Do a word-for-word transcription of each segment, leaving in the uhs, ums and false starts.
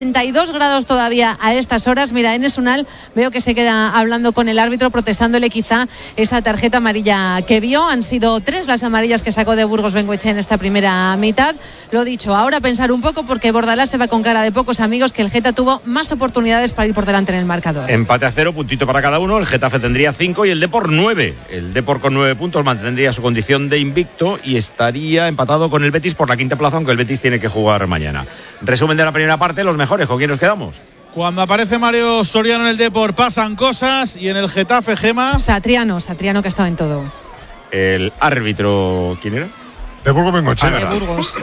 treinta y dos grados todavía a estas horas. Mira, Enes Unal veo que se queda hablando con el árbitro, protestándole quizá esa tarjeta amarilla que vio. Han sido tres las amarillas que sacó de Burgos Bengoechea en esta primera mitad. Lo dicho, ahora pensar un poco, porque Bordalás se va con cara de pocos amigos, que el Geta tuvo más oportunidades para ir por delante en el marcador. Empate a cero, puntito para cada uno. El Getafe tendría cinco y el Depor nueve. El Depor con nueve puntos mantendría su condición de invicto y estaría empatado con el Betis por la quinta plaza, aunque el Betis tiene que jugar mañana. Resumen de la primera parte, los mejores. ¿Con quién nos quedamos? Cuando aparece Mario Soriano en el Depor pasan cosas, y en el Getafe, Gema... Satriano, Satriano que ha estado en todo. El árbitro, ¿quién era? De Burgos Bengoechea. Ah, de Burgos.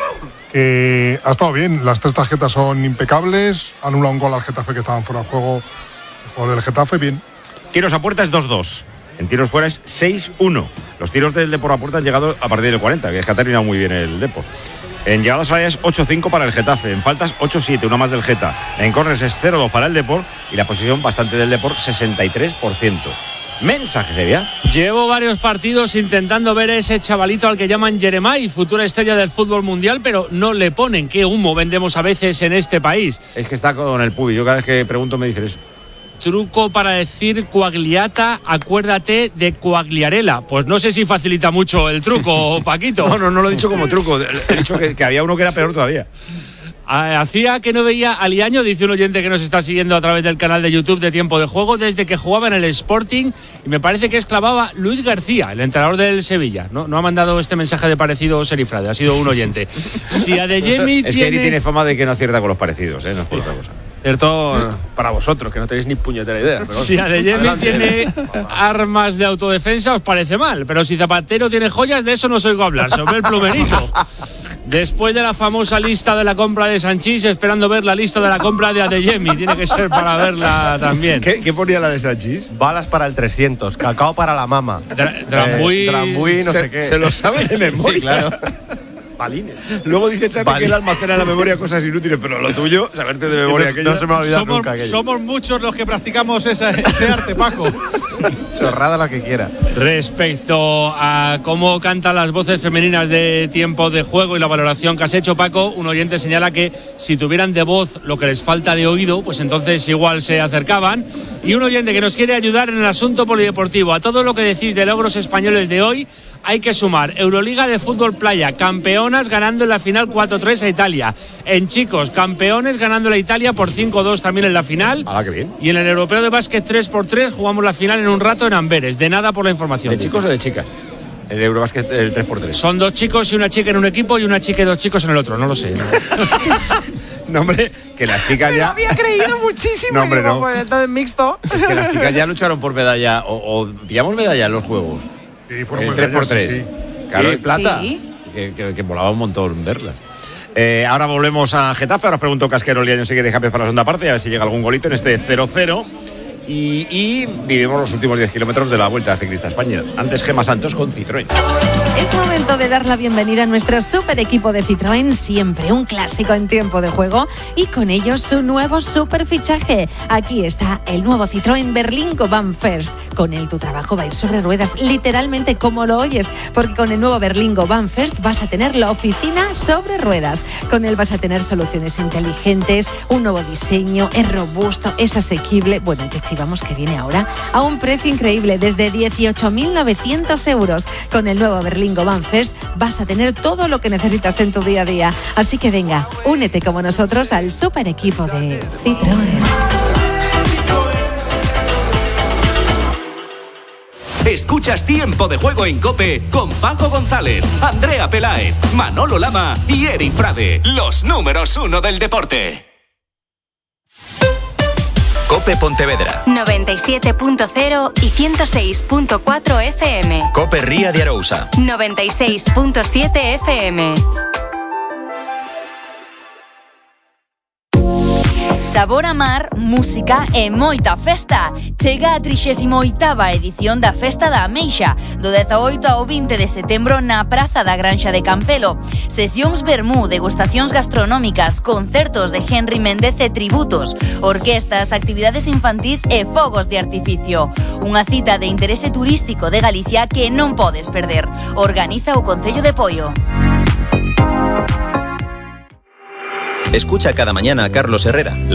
Que ha estado bien, las tres tarjetas son impecables, anula un gol al Getafe que estaban fuera de juego, el jugador del Getafe, bien. Tiros a puerta es dos dos. En tiros fuera es seis uno. Los tiros del Depor a puerta han llegado a partir del cuarenta, que es que ha terminado muy bien el Depor. En llegadas áreas ocho cinco para el Getafe, en faltas ocho siete, una más del Geta. En córners es cero dos para el Depor y la posición bastante del Depor, sesenta y tres por ciento. Mensaje, Sevilla. Llevo varios partidos intentando ver a ese chavalito al que llaman Jeremai, futura estrella del fútbol mundial, pero no le ponen. Qué humo vendemos a veces en este país. Es que está con el Pubi, yo cada vez que pregunto me dicen eso. Truco para decir coagliata, acuérdate de coagliarela. Pues no sé si facilita mucho el truco, Paquito. No, no, no lo he dicho como truco, he dicho que, que había uno que era peor todavía. Hacía que no veía a Liaño, dice un oyente que nos está siguiendo a través del canal de YouTube de Tiempo de Juego, desde que jugaba en el Sporting, y me parece que esclavaba Luis García, el entrenador del Sevilla. No, no ha mandado este mensaje de parecido Serifrade, ha sido un oyente. Si Adeyemi es tiene... que Eri tiene fama de que no acierta con los parecidos, ¿eh? No es por otra cosa. Cierto para vosotros, que no tenéis ni puñetera idea. Pero si Adeyemi tiene armas de autodefensa, os parece mal. Pero si Zapatero tiene joyas, de eso no os oigo hablar. Sobre el plumerito. Después de la famosa lista de la compra de Sanchís, esperando ver la lista de la compra de Adeyemi. Tiene que ser para verla también. ¿Qué, qué ponía la de Sanchís? Balas para el trescientos, cacao para la mama. Dra Drambuí, eh, Drambuí, no se, sé qué. Se lo sabe de memoria. Sí, claro. Balines. Luego dice Charlie que él almacena en la memoria cosas inútiles, pero lo tuyo, saberte de memoria aquello. No se me va a olvidar somos, nunca aquello. Somos muchos los que practicamos esa, ese arte, Paco. Chorrada la que quiera. Respecto a cómo cantan las voces femeninas de Tiempo de Juego y la valoración que has hecho, Paco, un oyente señala que si tuvieran de voz lo que les falta de oído, pues entonces igual se acercaban. Y un oyente que nos quiere ayudar en el asunto polideportivo. A todo lo que decís de logros españoles de hoy, hay que sumar Euroliga de fútbol playa, campeonas ganando en la final cuatro tres a Italia. En chicos, campeones ganando a Italia por cinco dos también en la final. Ah, qué bien. Y en el europeo de básquet tres por tres jugamos la final en un rato en Amberes. De nada por la información. ¿De chicos o de chicas? El Eurobásquet, el tres por tres. Son dos chicos y una chica en un equipo y una chica y dos chicos en el otro, no lo sé. ¿no? No, hombre, que las chicas ya... Me había creído muchísimo. No, hombre, digo, no. pues, entonces mixto. Es que las chicas ya lucharon por medalla, o, o pillamos medalla en los juegos. Sí, fueron el tres por tres. Sí, sí. Claro, Sí, plata. Sí. Que, que, que molaba un montón verlas. Eh, ahora volvemos a Getafe. Ahora os pregunto Casquero, Liaño, si queréis cambiar para la segunda parte, a ver si llega algún golito en este cero cero. Y, y vivimos los últimos diez kilómetros de la Vuelta de Ciclista España. Antes Gema Santos con Citroën. Es momento de dar la bienvenida a nuestro super equipo de Citroën, siempre un clásico en Tiempo de Juego, y con ellos su nuevo super fichaje. Aquí está el nuevo Citroën Berlingo Van First. Con él tu trabajo va a ir sobre ruedas, literalmente como lo oyes, porque con el nuevo Berlingo Van First vas a tener la oficina sobre ruedas. Con él vas a tener soluciones inteligentes, un nuevo diseño, es robusto, es asequible. Bueno, y te chivamos que viene ahora a un precio increíble, desde dieciocho mil novecientos euros. Con el nuevo Berlingo Van First vas a tener todo lo que necesitas en tu día a día. Así que venga, únete como nosotros al super equipo de Citroën. Escuchas Tiempo de Juego en COPE con Paco González, Andrea Peláez, Manolo Lama y Eri Frade, los números uno del deporte. COPE Pontevedra noventa y siete punto cero y ciento seis punto cuatro F M. COPE Ría de Arousa noventa y seis punto siete F M. Sabor a mar, música e moita festa. Chega a trixésima oitava edición da Festa da Ameixa, do dezaoito ao vinte de setembro na Praza da Granxa de Campelo. Sesións vermú, degustacións gastronómicas, concertos de Henry Méndez e tributos, orquestas, actividades infantís e fogos de artificio. Unha cita de interese turístico de Galicia que non podes perder. Organiza o Concello de Poio. Escucha cada mañana a Carlos Herrera, la